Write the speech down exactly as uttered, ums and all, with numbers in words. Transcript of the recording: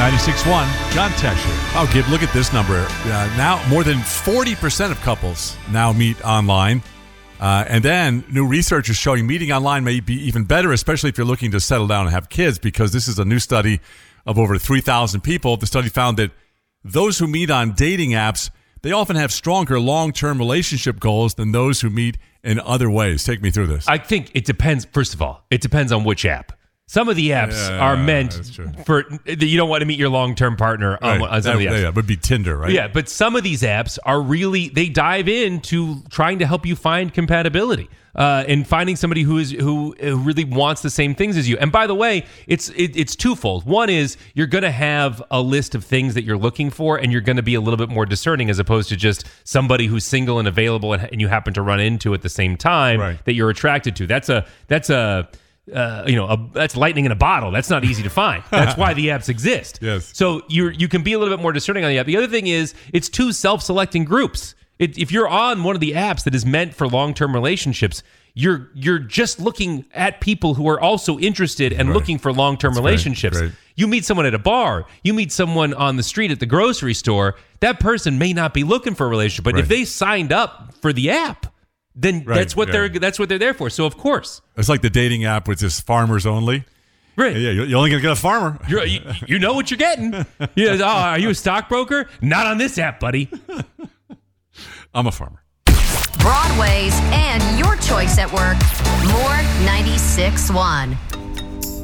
ninety-six point one, John Tesher. Oh, Gib, look at this number. Uh, now, more than forty percent of couples now meet online. Uh, and then new research is showing meeting online may be even better, especially if you're looking to settle down and have kids, because this is a new study of over three thousand people. The study found that those who meet on dating apps, they often have stronger long-term relationship goals than those who meet in other ways. Take me through this. I think it depends. First of all, it depends on which app. Some of the apps yeah, are yeah, meant for you don't want to meet your long-term partner on, right. on some that, of the apps. Yeah, it would be Tinder, right? Yeah, but some of these apps are really, they dive into trying to help you find compatibility uh, and finding somebody who is who, who really wants the same things as you. And by the way, it's it, it's twofold. One is you're going to have a list of things that you're looking for, and you're going to be a little bit more discerning as opposed to just somebody who's single and available and, and you happen to run into at the same time right. that you're attracted to. That's a that's a Uh, you know, a, that's lightning in a bottle. That's not easy to find. That's why the apps exist. Yes. So you you can be a little bit more discerning on the app. The other thing is it's two self-selecting groups. It, if you're on one of the apps that is meant for long-term relationships, you're you're just looking at people who are also interested and right. looking for long-term That's relationships. great, great. You meet someone at a bar, you meet someone on the street at the grocery store, that person may not be looking for a relationship, but right. if they signed up for the app, then right, that's what yeah. they're that's what they're there for. So of course, it's like the dating app with just farmers only. right? Yeah, you're only gonna get a farmer. You're, you you know what you're getting. You know, oh, are you a stockbroker? Not on this app, buddy. I'm a farmer. Broadway's and your choice at work. More ninety-six point one.